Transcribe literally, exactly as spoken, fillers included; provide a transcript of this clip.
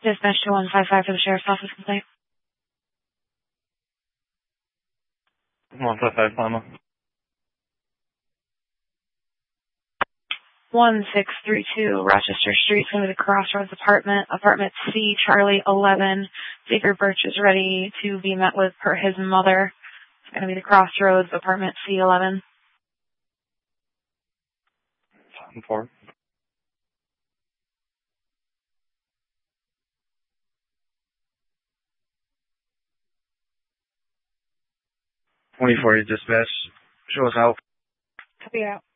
Dispatch to one five five for the Sheriff's Office complaint. one five five, Lima. one six three two Rochester Street, it's going to be the Crossroads apartment, apartment C, Charlie eleven. Xavier Birch is ready to be met with per his mother. It's going to be the Crossroads, apartment C eleven. four. twenty-four, dispatch. Show us out. Copy out.